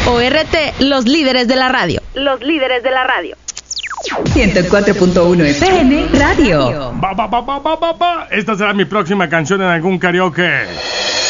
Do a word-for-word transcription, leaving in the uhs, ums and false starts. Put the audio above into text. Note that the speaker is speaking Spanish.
O R T, los líderes de la radio. Los líderes de la radio. ciento cuatro punto uno F M Radio. Ba, ba, ba, ba, ba, ba, ba. Esta será mi próxima canción en algún karaoke.